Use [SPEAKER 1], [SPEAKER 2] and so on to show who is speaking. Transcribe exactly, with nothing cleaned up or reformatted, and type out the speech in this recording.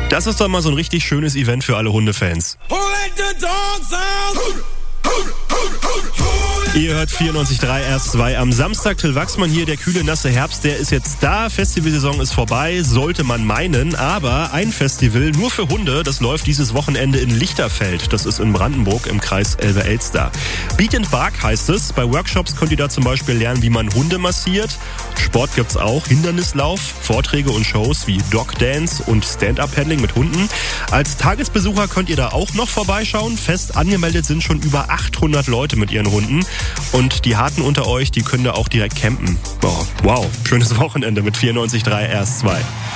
[SPEAKER 1] Das ist doch mal so ein richtig schönes Event für alle Hundefans. Ihr hört vierundneunzig Komma drei R zwei am Samstag. Till Wachsmann hier, der kühle, nasse Herbst, der ist jetzt da. Festivalsaison ist vorbei, sollte man meinen. Aber ein Festival nur für Hunde, das läuft dieses Wochenende in Lichterfeld. Das ist in Brandenburg im Kreis Elbe-Elster. Beat and Bark heißt es. Bei Workshops könnt ihr da zum Beispiel lernen, wie man Hunde massiert. Sport gibt's auch, Hindernislauf, Vorträge und Shows wie Dog Dance und Stand-Up-Paddling mit Hunden. Als Tagesbesucher könnt ihr da auch noch vorbeischauen. Fest angemeldet sind schon über achthundert Leute mit ihren Hunden. Und die Harten unter euch, die können da auch direkt campen. Boah, wow, schönes Wochenende mit vierundneunzig Komma drei R zwei.